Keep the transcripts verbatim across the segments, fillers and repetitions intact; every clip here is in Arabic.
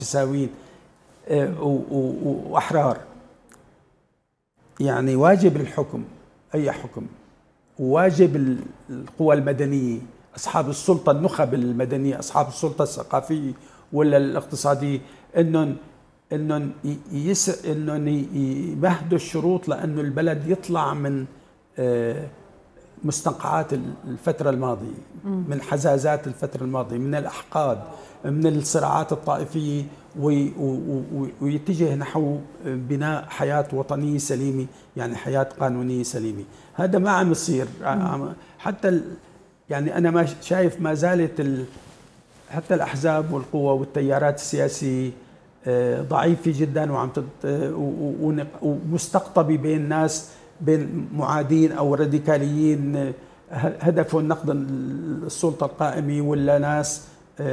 متساويين وأحرار. يعني واجب الحكم، أي حكم، وواجب القوى المدنية، أصحاب السلطة، النخب المدنية، أصحاب السلطة الثقافية ولا الاقتصادية، إنهم إنهم يس إنهم يمهدوا الشروط لأنه البلد يطلع من مستنقعات الفترة الماضية، من حزازات الفترة الماضية، من الأحقاد، من الصراعات الطائفية، ويتجه نحو بناء حياة وطنية سليمة، يعني حياة قانونية سليمة. هذا ما عم يصير. حتى يعني أنا ما شايف ما زالت حتى الأحزاب والقوى والتيارات السياسية ضعيفة جدا، وعم ومستقطبة بين ناس، بين معادين أو راديكاليين هدفهم نقد السلطة القائمة، ولا ناس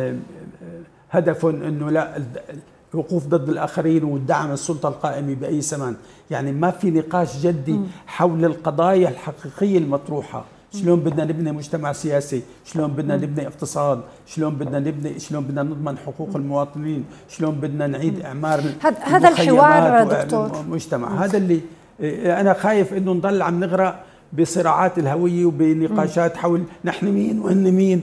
هدفهم أنه لا الوقوف ضد الآخرين والدعم السلطة القائمة بأي ثمن. يعني ما في نقاش جدي حول القضايا الحقيقية المطروحة. شلون بدنا نبني مجتمع سياسي، شلون بدنا نبني اقتصاد، شلون بدنا نبني شلون بدنا نضمن حقوق المواطنين، شلون بدنا نعيد إعمار هذا الحوار دكتور المجتمع. هذا اللي أنا خايف إنه نضل عم نغرق بصراعات الهوية وبنقاشات حول نحن مين وإن مين،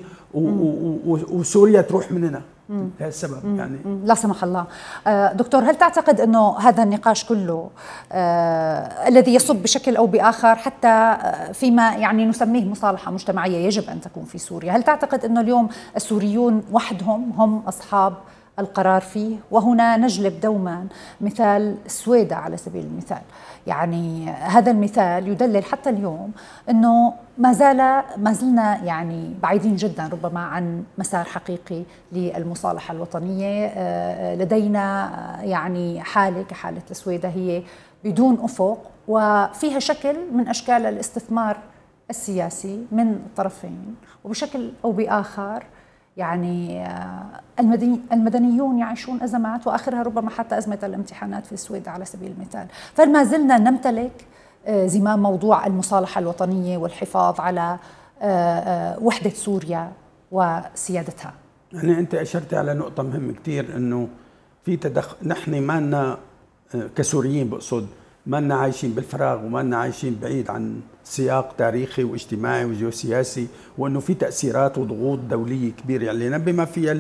وسوريا تروح مننا لهالسبب. يعني لا سمح الله. دكتور، هل تعتقد أنه هذا النقاش كله آه الذي يصب بشكل أو بآخر حتى فيما يعني نسميه مصالحة مجتمعية يجب أن تكون في سوريا، هل تعتقد أنه اليوم السوريون وحدهم هم أصحاب القرار فيه؟ وهنا نجلب دوما مثال السويدة على سبيل المثال. يعني هذا المثال يدلل حتى اليوم أنه ما زال ما زلنا يعني بعيدين جدا ربما عن مسار حقيقي للمصالحة الوطنية. لدينا يعني حالة كحالة السويدة هي بدون أفق، وفيها شكل من أشكال الاستثمار السياسي من الطرفين، وبشكل أو بآخر يعني المدنيون يعيشون أزمات، وآخرها ربما حتى أزمة الامتحانات في السويد على سبيل المثال. فما زلنا نمتلك زمام موضوع المصالحة الوطنية والحفاظ على وحدة سوريا وسيادتها. يعني أنت أشرت على نقطة مهمة كتير، أنه في تدخل. نحن ما لنا كسوريين، بقصد ما لنا عايشين بالفراغ، وما لنا عايشين بعيد عن سياق تاريخي واجتماعي وجيوسياسي، وأنه في تأثيرات وضغوط دولية كبيرة علينا، بما فيها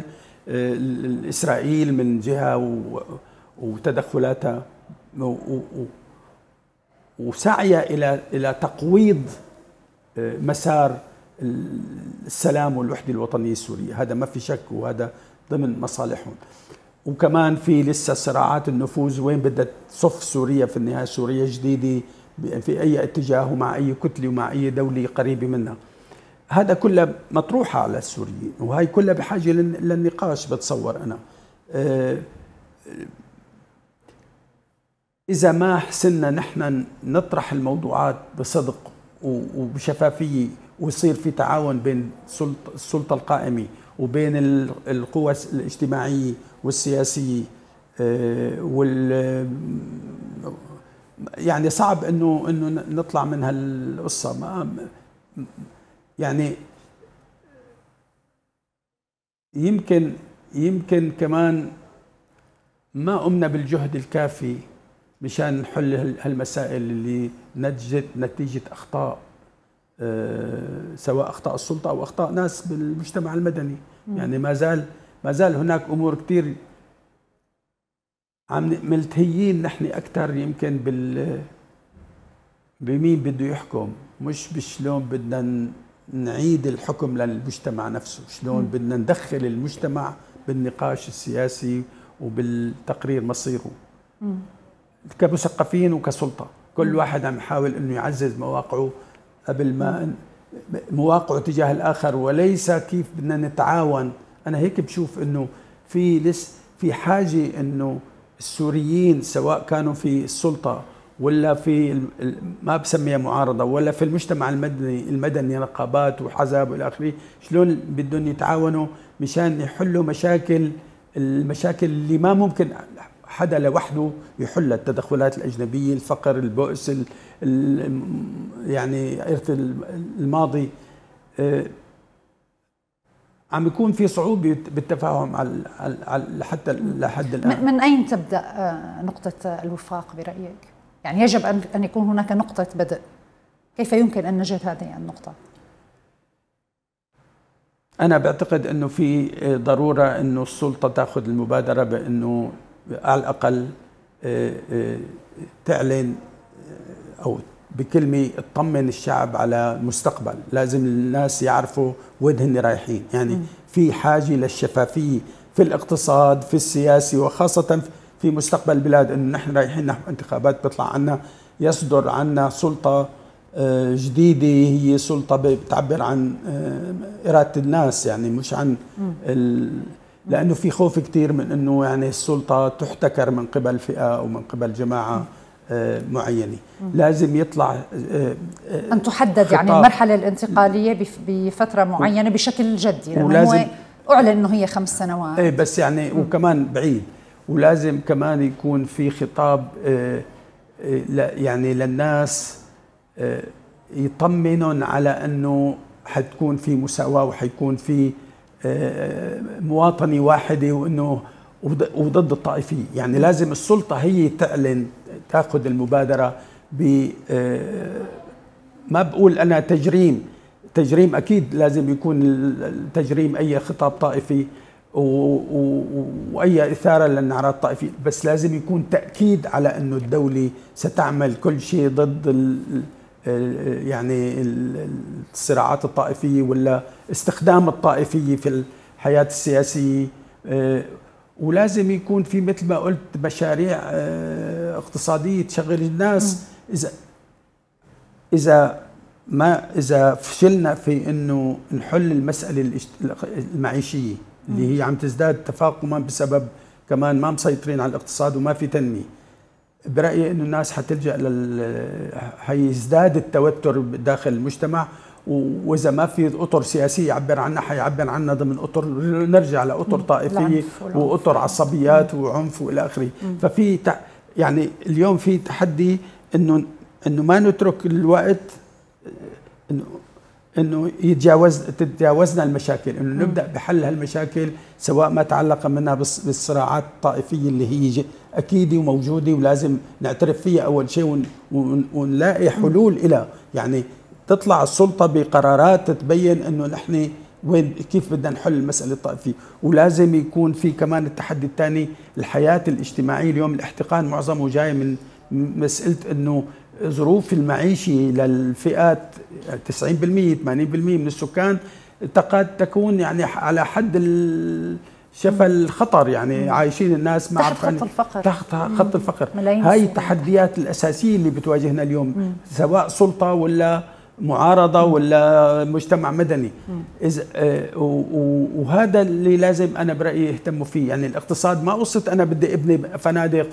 إسرائيل من جهة وتدخلاتها وسعيها إلى إلى تقويض مسار السلام والوحدة الوطنية السورية. هذا ما في شك، وهذا ضمن مصالحهم. وكمان في لسه صراعات النفوذ، وين بدها تصف سوريا في النهاية، سوريا جديدة في أي اتجاه ومع أي كتلة ومع أي دولة قريبة منها. هذا كله مطروحة على السوريين، وهي كلها بحاجة للنقاش. بتصور أنا إذا ما حسنا نحن نطرح الموضوعات بصدق وبشفافية، ويصير في تعاون بين السلطة القائمة وبين القوى الاجتماعية والسياسية وال يعني صعب انه انه نطلع من هالقصة. ما يعني يمكن يمكن كمان ما قمنا بالجهد الكافي مشان نحل هالمسائل اللي نتجت نتيجة أخطاء، أه سواء أخطاء السلطة أو أخطاء ناس بالمجتمع المدني. م. يعني ما زال ما زال هناك أمور كتير عم ملتهيين نحن أكثر يمكن بال بمين بده يحكم، مش بشلون بدنا نعيد الحكم للمجتمع نفسه، شلون م. بدنا ندخل المجتمع بالنقاش السياسي وبالتقرير مصيره. م. كمثقفين وكسلطة، كل واحد عم يحاول انه يعزز مواقعه قبل ما مواقعه تجاه الاخر، وليس كيف بدنا نتعاون. انا هيك بشوف انه في لس في حاجة انه السوريين سواء كانوا في السلطة ولا في ما بسميها معارضة ولا في المجتمع المدني المدني نقابات وحزب والى اخره، شلون بدهم يتعاونوا مشان يحلوا مشاكل المشاكل اللي ما ممكن حدا لوحده يحل. التدخلات الأجنبية، الفقر، البؤس، ال ال يعني إرث الماضي. عم يكون في صعوبة بالتفاهم على على حتى لحد الآن. من أين تبدأ نقطة الوفاق برأيك؟ يعني يجب أن يكون هناك نقطة بدء، كيف يمكن أن نجد هذه النقطة؟ أنا بعتقد أنه في ضرورة أنه السلطة تأخذ المبادرة بأنه على الأقل تعلن أو بكلمة تطمن الشعب على المستقبل. لازم الناس يعرفوا وين هن رايحين، يعني م. في حاجة للشفافية في الاقتصاد في السياسي وخاصة في مستقبل البلاد، أنه نحن رايحين نحو انتخابات بيطلع عنا يصدر عنا سلطة جديدة، هي سلطة بتعبر عن إرادة الناس، يعني مش عن ال... لأنه في خوف كتير من أنه يعني السلطة تحتكر من قبل فئة أو من قبل جماعة معينة. لازم يطلع أن تحدد يعني المرحلة الانتقالية بفترة معينة بشكل جدي، لأنه هو أعلن أنه هي خمس سنوات. إيه بس يعني م. وكمان بعيد، ولازم كمان يكون في خطاب يعني للناس يطمنون على أنه حتكون في مساواة وحيكون في مواطنة واحدة وأنه وضد الطائفية. يعني لازم السلطة هي تعلن تأخذ المبادرة ب ما بقول أنا تجريم تجريم أكيد لازم يكون التجريم أي خطاب طائفي وأي إثارة للنعرات الطائفية، بس لازم يكون تأكيد على أنه الدولة ستعمل كل شيء ضد يعني الصراعات الطائفية ولا استخدام الطائفية في الحياة السياسية. ولازم يكون في مثل ما قلت مشاريع اقتصادية تشغل الناس. إذا إذا ما إذا فشلنا في إنه نحل المسألة المعيشية اللي هي عم تزداد تفاقما بسبب كمان ما مسيطرين على الاقتصاد وما في تنمية، برأيي إنه الناس حتلجأ لل هيزداد التوتر داخل المجتمع، وإذا ما في أطر سياسية يعبر عنها حيعبر عنها ضمن أطر، نرجع لأطر طائفية وأطر عصبيات وعنف وإلى آخره. ففي يعني اليوم في تحدي إنه إنه ما نترك الوقت إنه إنه يتجاوز تتجاوزنا المشاكل، إنه نبدأ بحل هالمشاكل سواء ما تعلق منها بالصراعات الطائفية اللي هي أكيدة وموجودة ولازم نعترف فيها أول شيء ونلاقي حلول إلى، يعني تطلع السلطة بقرارات تبين إنه نحن وين كيف بدنا نحل المسألة الطائفية. ولازم يكون في كمان التحدي الثاني الحياة الاجتماعية. اليوم الاحتقان معظمه جاي من مسألة إنه ظروف المعيشة للفئات تسعين بالمئة ثمانين بالمئة من السكان تقد تكون يعني على حد شفا الخطر، يعني عايشين الناس مع تحت خط الفقر تحت خط الفقر. هاي التحديات الأساسية اللي بتواجهنا اليوم مم. سواء سلطة ولا معارضة مم. ولا مجتمع مدني. إذا آه وهذا اللي لازم أنا برأيي يهتموا فيه. يعني الاقتصاد ما قصة أنا بدي ابني فنادق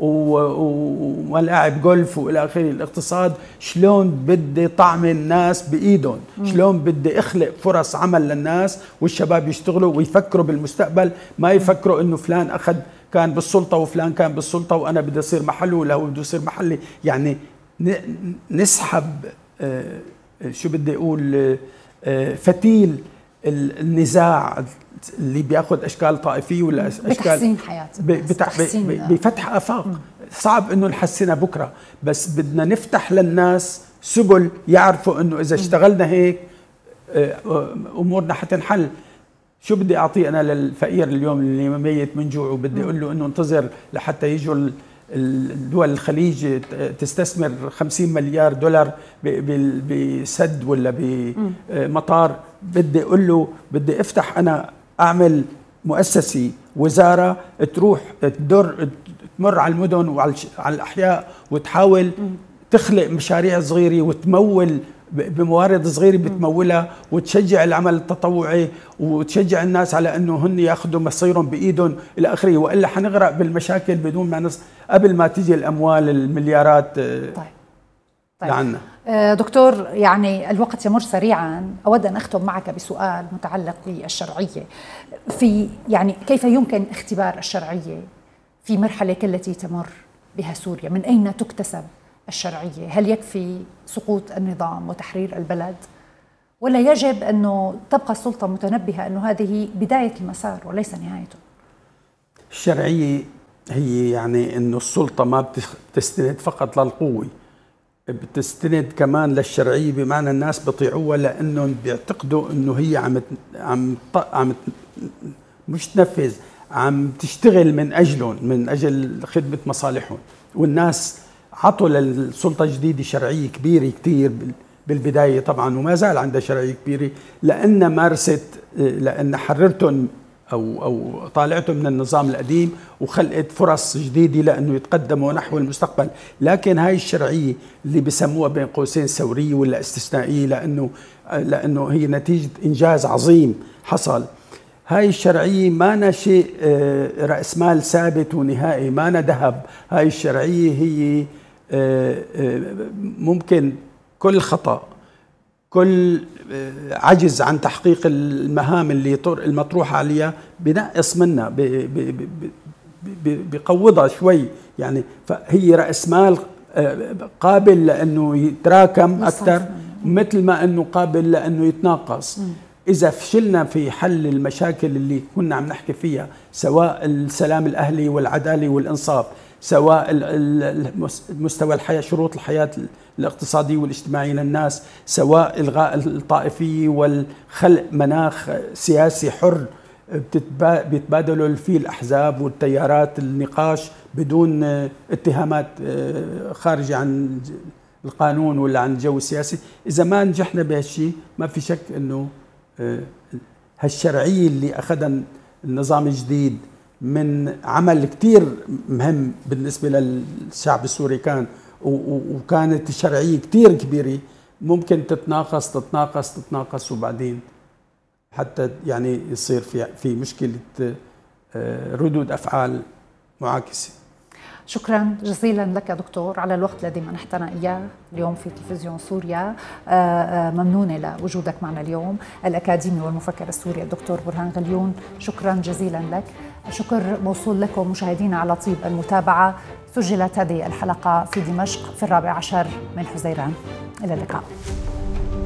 وملاعب جولف والى اخره. الاقتصاد شلون بدي طعم الناس بايدهم، شلون بدي اخلق فرص عمل للناس والشباب يشتغلوا ويفكروا بالمستقبل، ما يفكروا انه فلان اخذ كان بالسلطه وفلان كان بالسلطه وانا بدي اصير محله ولا هو بده يصير محلي. يعني نسحب آه شو بدي اقول آه فتيل النزاع اللي بياخذ اشكال طائفيه ولا اشكال بتحسين حياه بفتح افاق. م. صعب انه نحسنها بكره، بس بدنا نفتح للناس سبل يعرفوا انه اذا اشتغلنا هيك امورنا حتنحل. شو بدي اعطيه انا للفقير اليوم اللي ميت من جوع وبدي اقول له انه انتظر لحتى يجوا الدول الخليج تستثمر خمسين مليار دولار بسد ولا بمطار؟ بدي اقول له بدي افتح انا اعمل مؤسسه وزاره تروح تدر تمر على المدن وعلى الاحياء وتحاول تخلق مشاريع صغيره وتمول بموارد صغيره بتمولها وتشجع العمل التطوعي وتشجع الناس على انه هن ياخذوا مصيرهم بايدهم الى اخره، والا حنغرق بالمشاكل بدون ما نص قبل ما تيجي الاموال المليارات. طيب. طيب. لعنا. دكتور، يعني الوقت يمر سريعا، أود أن أختم معك بسؤال متعلق بالشرعية. في يعني كيف يمكن اختبار الشرعية في مرحلة التي تمر بها سوريا؟ من أين تكتسب الشرعية؟ هل يكفي سقوط النظام وتحرير البلد، ولا يجب أنه تبقى السلطة متنبهة أنه هذه بداية المسار وليس نهايته؟ الشرعية هي يعني أنه السلطة ما بتستند فقط للقوة، بتستند كمان للشرعية، بمعنى الناس بيطيعوها لأنهم بيعتقدوا أنه هي عم عم عم مش تنفذ، عم تشتغل من أجلهم، من أجل خدمة مصالحهم. والناس عطوا للسلطة الجديدة شرعية كبيرة كتير بالبداية طبعا، وما زال عندها شرعية كبيرة لأن مارست، لأن حررتهم أو أو طالعتهم من النظام القديم وخلقت فرص جديدة لأنه يتقدموا نحو المستقبل. لكن هاي الشرعية اللي بسموها بين قوسين ثورية ولا استثنائية، لأنه لأنه هي نتيجة إنجاز عظيم حصل. هاي الشرعية ما شيء رأس مال ثابت ونهائي، ما ذهب. هاي الشرعية هي ممكن كل خطأ، كل عجز عن تحقيق المهام اللي المطروحة عليها بنقص منها، بقوضها شوي يعني. فهي رأس مال قابل لأنه يتراكم أكثر، مثل ما أنه قابل لأنه يتناقص. إذا فشلنا في حل المشاكل اللي كنا عم نحكي فيها، سواء السلام الأهلي والعدالة والإنصاف، سواء مستوى الحياة، شروط الحياة الاقتصادية والاجتماعية للناس، سواء إلغاء الطائفية والخلق مناخ سياسي حر بيتبادلوا فيه الأحزاب والتيارات النقاش بدون اتهامات خارجة عن القانون ولا عن الجو السياسي. إذا ما نجحنا بهالشيء ما في شك أنه هالشرعية اللي أخذها النظام الجديد من عمل كتير مهم بالنسبة للشعب السوري كان، وكانت الشرعية كتير كبيرة، ممكن تتناقص تتناقص تتناقص وبعدين حتى يعني يصير في في مشكلة ردود أفعال معاكسة. شكرا جزيلا لك دكتور على الوقت الذي منحتنا إياه اليوم في تلفزيون سوريا. ممنونة لوجودك معنا اليوم. الأكاديمي والمفكر السوري الدكتور برهان غليون، شكرا جزيلا لك. شكر موصول لكم مشاهدينا على طيب المتابعة. سجلت هذه الحلقة في دمشق في الرابع عشر من حزيران. إلى اللقاء.